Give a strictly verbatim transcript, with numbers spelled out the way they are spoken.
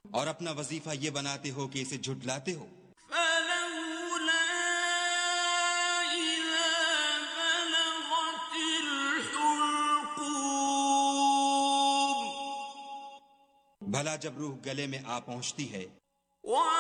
और अपना वजीफा ये बनाते हो कि इसे झुठलाते हो। फलौला इज़ा बलगतिल हुल्क़ूम, भला जब रूह गले में आ पहुंचती है।